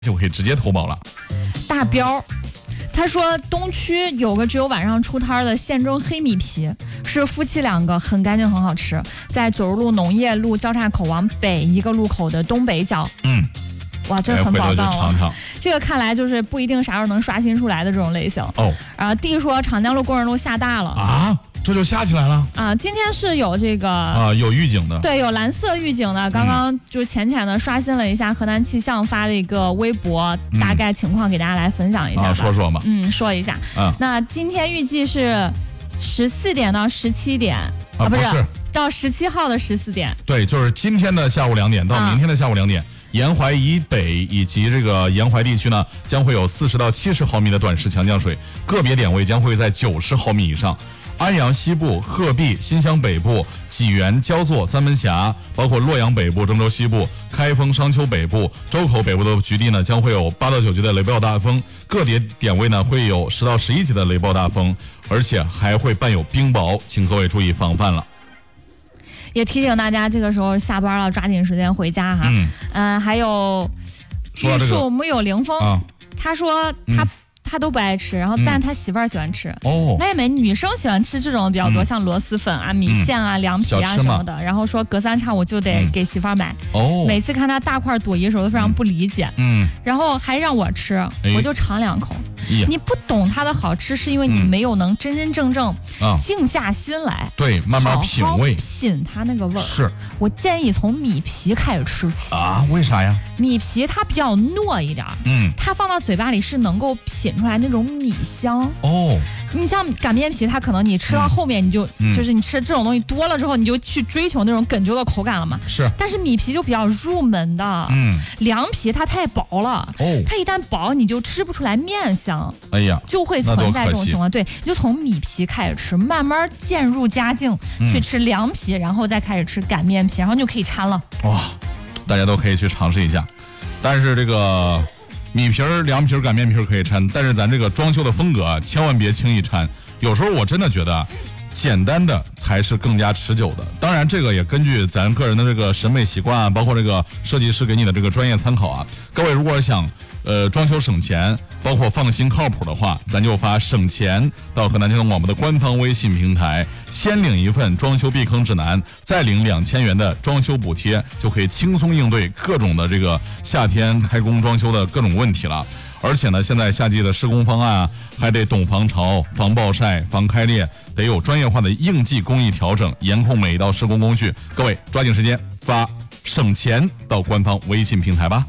就可以直接投保了。 大彪，他说东区有个只有晚上出摊的现蒸黑米皮，是夫妻两个，很干净很好吃，在九如路农业路交叉口往北一个路口的东北角。哇，这很宝藏了。 尝尝这个看来就是不一定啥时候能刷新出来的这种类型。D 说长江路工人路下大了啊，这就下起来了啊！今天是有这个有预警的， 对，有蓝色预警的。刚刚就浅浅的刷新了一下河南气象发的一个微博，大概情况给大家来分享一下吧。 说说嘛。 说一下。那今天预计是14点到17点不是到17号的14点。 对，就是今天的下午2点到明天的下午2点。沿淮以北以及这个沿淮地区呢，将会有40到70毫米的短时强降水，个别点位将会在90毫米以上。安阳西部、鹤壁、新乡北部、济源、焦作、三门峡，包括洛阳北部、郑州西部、开封、商丘北部、周口北部的局地呢，将会有8到9级的雷暴大风，个别点位呢会有10到11级的雷暴大风，而且还会伴有冰雹，请各位注意防范了。 也提醒大家，这个时候下班了，抓紧时间回家哈。还有玉树木有凌风，他说他都不爱吃，然后但他媳妇儿喜欢吃。那也没女生喜欢吃这种比较多，像螺蛳粉啊、米线啊、凉皮啊什么的。然后说隔3差5就得给媳妇儿买。每次看他大块朵颐的时候都非常不理解。然后还让我吃，我就尝2口。你不懂它的好吃，是因为你没有能真真正正静下心来， 对，慢慢品味， 品它那个味儿。 是， 我建议从米皮开始吃起啊？为啥呀？米皮它比较糯一点，它放到嘴巴里是能够品出来那种米香。你像擀面皮，它可能你吃到后面你就是你吃这种东西多了之后，你就去追求那种哏啾的口感了嘛。 是， 但是米皮就比较入门的。凉皮它太薄了，它一旦薄你就吃不出来面香。 哎呀， 就会存在这种情况。对，你就从米皮开始吃，慢慢渐入佳境，去吃凉皮，然后再开始吃擀面皮，然后你就可以掺了。 哇，大家都可以去尝试一下。但是这个米皮儿、凉皮儿、擀面皮儿可以掺，但是咱这个装修的风格千万别轻易掺。有时候我真的觉得简单的才是更加持久的。当然这个也根据咱个人的这个审美习惯啊，包括这个设计师给你的这个专业参考啊。各位如果想装修省钱，包括放心靠谱的话，咱就发省钱到河南交通广播的官方微信平台，先领一份装修避坑指南，再领2000元的装修补贴，就可以轻松应对各种的这个夏天开工装修的各种问题了。而且呢，现在夏季的施工方案啊，还得懂防潮、防暴晒、防开裂，得有专业化的应季工艺调整，严控每一道施工工序。各位抓紧时间发省钱到官方微信平台吧。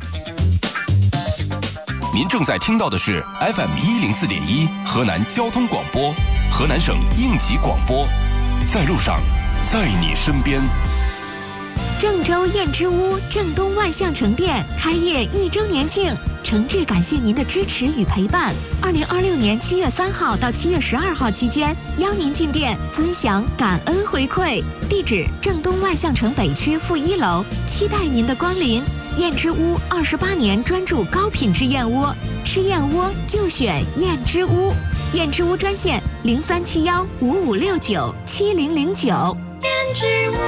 您正在听到的是 FM104.1 河南交通广播，河南省应急广播，在路上，在你身边。 郑州燕之屋郑东万象城店开业1周年庆，诚挚感谢您的支持与陪伴。2026年7月3号到7月12号期间，邀您进店尊享感恩回馈。地址：郑东万象城北区负1楼，期待您的光临。燕之屋28年专注高品质燕窝，吃燕窝就选燕之屋。燕之屋专线037155697009。燕之屋。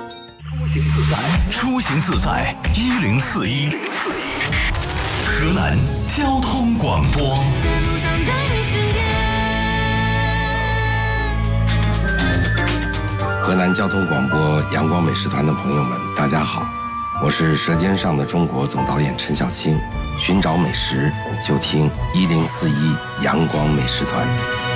出行自在1041，河南交通广播。 河南交通广播阳光美食团的朋友们，大家好，我是《舌尖上的中国》总导演陈小青。寻找美食，就听1041阳光美食团。